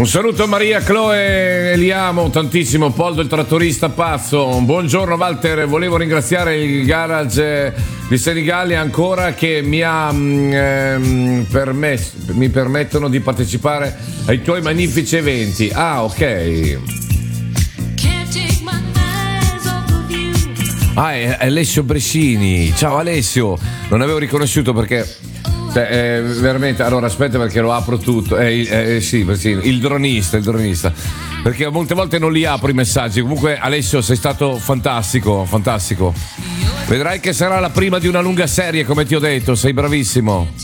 Un saluto a Maria Chloe, li amo tantissimo. Poldo il trattorista pazzo. Buongiorno Walter, volevo ringraziare il garage di Senigallia ancora che mi permettono di partecipare ai tuoi magnifici eventi. Ah, ok. Ah, è Alessio Brescini. Ciao Alessio, non avevo riconosciuto perché veramente, allora aspetta perché lo apro tutto. Sì, Brescini, il dronista. Perché molte volte non li apro i messaggi. Comunque Alessio, sei stato fantastico. Vedrai che sarà la prima di una lunga serie, come ti ho detto, sei bravissimo.